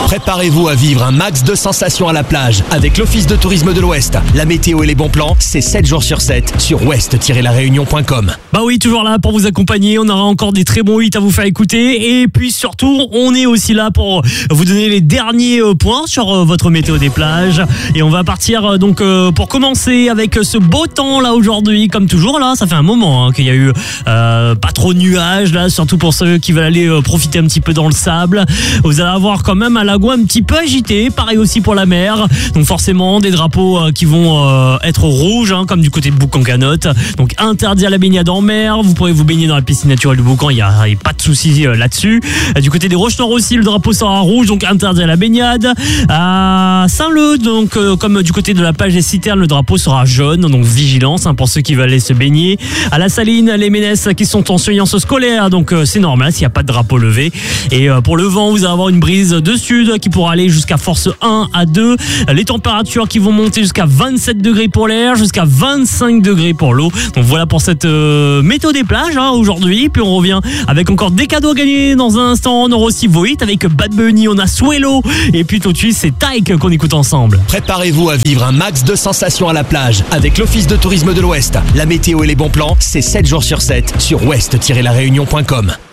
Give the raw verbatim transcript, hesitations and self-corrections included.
Préparez-vous à vivre un max de sensations à la plage avec l'Office de tourisme de l'Ouest. La météo et les bons plans, c'est sept jours sur sept sur ouest tiret la réunion point com. Bah oui, toujours là pour vous accompagner. On aura encore des très bons hits à vous faire écouter. Et puis surtout, on est aussi là pour vous donner les derniers points sur votre météo des plages. Et on va partir donc pour commencer avec ce beau temps là aujourd'hui. Comme toujours là, ça fait un moment hein, qu'il y a eu euh, pas trop de nuages là, surtout pour ceux qui veulent aller euh, profiter un petit peu dans le sable. Vous allez avoir quand même un lagon un petit peu agité. Pareil aussi pour la mer. Donc forcément des drapeaux euh, qui vont euh, être rouges hein, comme du côté de Boucan-Canotte. Donc interdit à la baignade en mer. Vous pourrez vous baigner dans la piscine naturelle du Boucan. Il n'y a, a pas de souci euh, là-dessus. Euh, du côté des Roches-Noires aussi, le drapeau sera rouge. Donc interdit à la baignade. À Saint-Leu, donc euh, comme du côté de la plage des Citernes, le drapeau sera jaune. Donc vigilance hein, pour ceux qui veulent aller se baigner. À la Saline, les Ménesses qui sont en surveillance scolaire. Donc euh, c'est normal s'il n'y a pas de drapeau levé. Et euh, pour le vent, vous allez avoir une brise de sud qui pourra aller jusqu'à force un à deux. Les températures qui vont monter jusqu'à vingt-sept degrés pour l'air, jusqu'à vingt-cinq degrés pour l'eau. Donc voilà pour cette euh, météo des plages hein, aujourd'hui. Puis on revient avec encore des cadeaux à gagner dans un instant. On aura aussi Voit avec Bad Bunny, on a Suelo. Et puis tout de suite, c'est Tyke qu'on écoute ensemble. Préparez-vous à vivre un max de sensations à la plage avec l'Office de tourisme de l'Ouest. La météo et les bons plans, c'est sept jours sur sept sur ouest tiret la réunion point com.